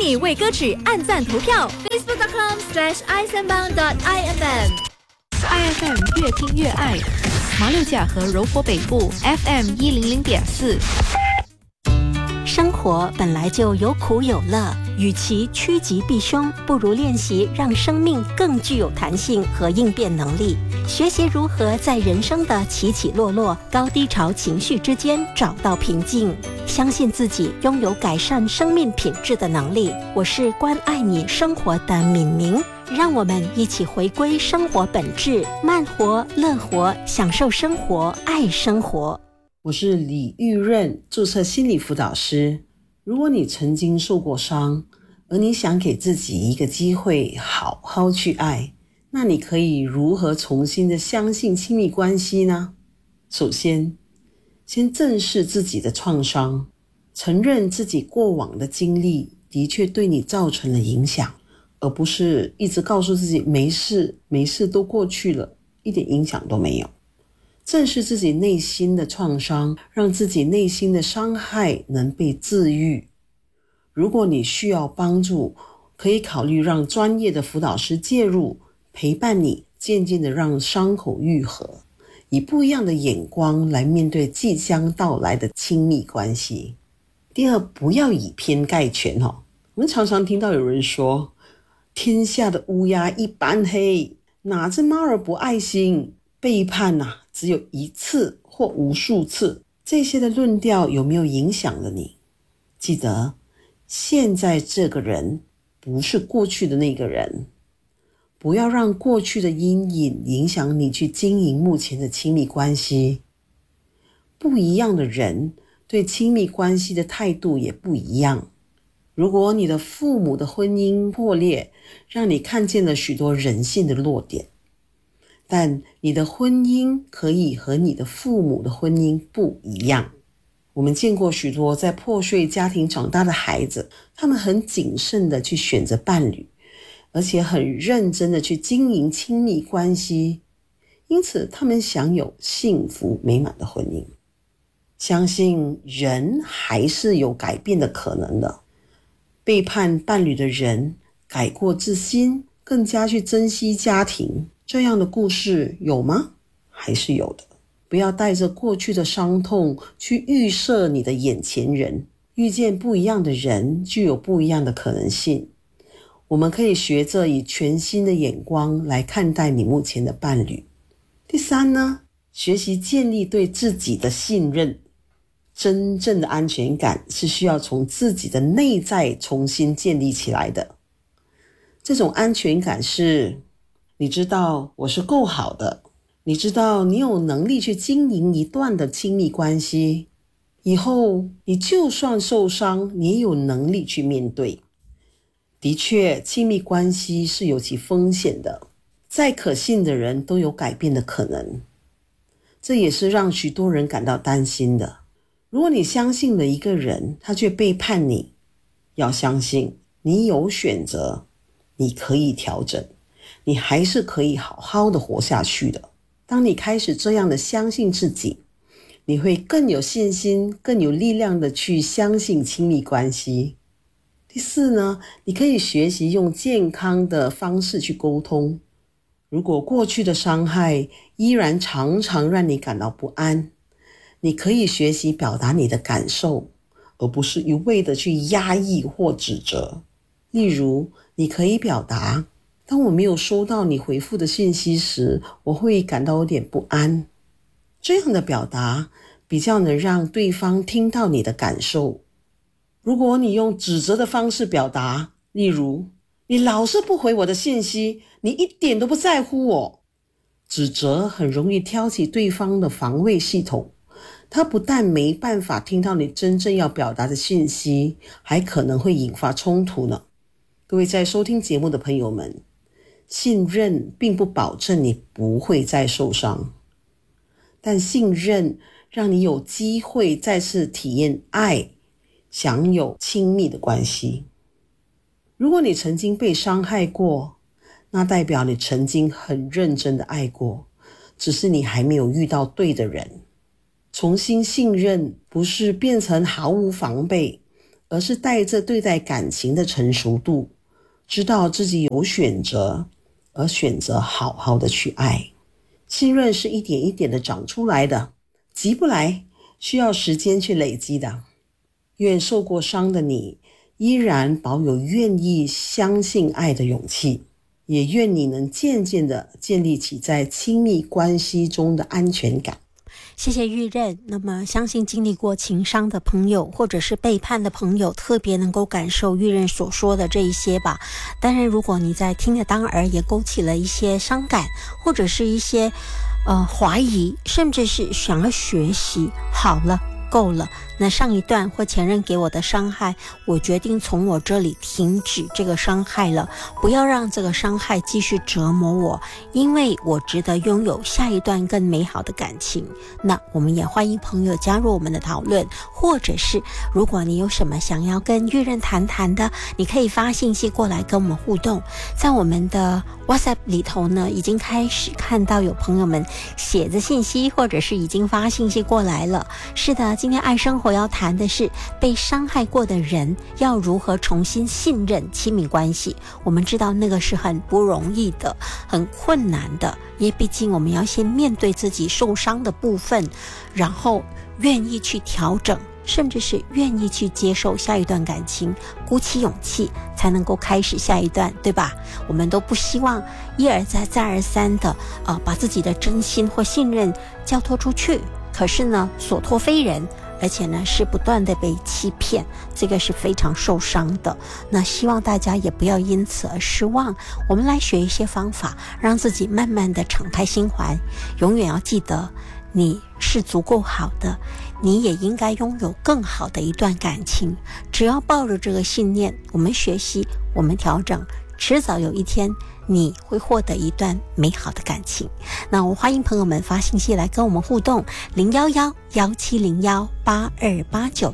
你为歌曲按赞投票 facebook.com/isanbang.ifm。 IFM 越听越爱，马六甲和柔佛北部 FM 100.4。 生活本来就有苦有乐，与其趋吉避凶，不如练习让生命更具有弹性和应变能力，学习如何在人生的起起落落、高低潮情绪之间找到平静，相信自己拥有改善生命品质的能力。我是关爱你生活的敏明，让我们一起回归生活本质，慢活、乐活，享受生活，爱生活。 我是李玉任，注册心理辅导师。如果你曾经受过伤，而你想给自己一个机会好好去爱，那你可以如何重新的相信亲密关系呢？首先正视自己的创伤，承认自己过往的经历的确对你造成了影响，而不是一直告诉自己没事都过去了，一点影响都没有。正视自己内心的创伤，让自己内心的伤害能被治愈。如果你需要帮助，可以考虑让专业的辅导师介入，陪伴你，渐渐的让伤口愈合，以不一样的眼光来面对即将到来的亲密关系。第二，不要以偏概全。我们常常听到有人说，天下的乌鸦一般黑，哪只猫儿不爱心？背叛只有一次或无数次，这些的论调有没有影响了你？记得，现在这个人不是过去的那个人，不要让过去的阴影影响你去经营目前的亲密关系。不一样的人对亲密关系的态度也不一样。如果你的父母的婚姻破裂，让你看见了许多人性的弱点，但你的婚姻可以和你的父母的婚姻不一样。我们见过许多在破碎家庭长大的孩子，他们很谨慎的去选择伴侣，而且很认真的去经营亲密关系，因此他们享有幸福美满的婚姻。相信人还是有改变的可能的。背叛伴侣的人改过自新，更加去珍惜家庭，这样的故事有吗？还是有的。不要带着过去的伤痛去预设你的眼前人，遇见不一样的人具有不一样的可能性。我们可以学着以全新的眼光来看待你目前的伴侣。第三呢，学习建立对自己的信任。真正的安全感是需要从自己的内在重新建立起来的。这种安全感是，你知道我是够好的，你知道你有能力去经营一段的亲密关系，以后你就算受伤，你也有能力去面对。的确，亲密关系是有其风险的，再可信的人都有改变的可能，这也是让许多人感到担心的。如果你相信了一个人，他却背叛你，要相信你有选择，你可以调整，你还是可以好好的活下去的。当你开始这样的相信自己，你会更有信心，更有力量的去相信亲密关系。第四呢，你可以学习用健康的方式去沟通。如果过去的伤害依然常常让你感到不安，你可以学习表达你的感受，而不是一味的去压抑或指责。例如，你可以表达，当我没有收到你回复的信息时，我会感到有点不安。这样的表达比较能让对方听到你的感受。如果你用指责的方式表达，例如，你老是不回我的信息，你一点都不在乎我。指责很容易挑起对方的防卫系统，他不但没办法听到你真正要表达的信息，还可能会引发冲突呢。各位在收听节目的朋友们，信任并不保证你不会再受伤，但信任让你有机会再次体验爱，享有亲密的关系。如果你曾经被伤害过，那代表你曾经很认真的爱过，只是你还没有遇到对的人。重新信任不是变成毫无防备， 而是带着对待感情的成熟度，知道自己有选择，而选择好好的去爱。信任是一点一点的长出来的，急不来，需要时间去累积的。愿受过伤的你依然保有愿意相信爱的勇气，也愿你能渐渐的建立起在亲密关系中的安全感。 谢谢玉任。那么相信经历过情伤的朋友或者是背叛的朋友特别能够感受玉任所说的这一些吧。当然如果你在听的当儿也勾起了一些伤感，或者是一些怀疑，甚至是想要学习，好了够了，那上一段或前任给我的伤害，我决定从我这里停止这个伤害了，不要让这个伤害继续折磨我，因为我值得拥有下一段更美好的感情。那我们也欢迎朋友加入我们的讨论，或者是如果你有什么想要跟玉任谈谈的，你可以发信息过来跟我们互动。在我们的 WhatsApp 里头呢，已经开始看到有朋友们写着信息，或者是已经发信息过来了。是的，今天爱生活要谈的是被伤害过的人要如何重新信任亲密关系。我们知道那个是很不容易的，很困难的，因为毕竟我们要先面对自己受伤的部分，然后愿意去调整，甚至是愿意去接受下一段感情，鼓起勇气才能够开始下一段，对吧？我们都不希望一而再再而三的把自己的真心或信任交托出去，可是呢所托非人，而且呢是不断的被欺骗，这个是非常受伤的。那希望大家也不要因此而失望，我们来学一些方法，让自己慢慢的敞开心怀。永远要记得你是足够好的，你也应该拥有更好的一段感情。只要抱着这个信念，我们学习，我们调整，迟早有一天你会获得一段美好的感情。那我欢迎朋友们发信息来跟我们互动，011-1701-8289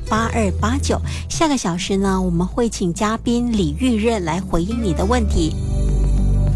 011-1701-8289。下个小时呢，我们会请嘉宾李玉任来回应你的问题。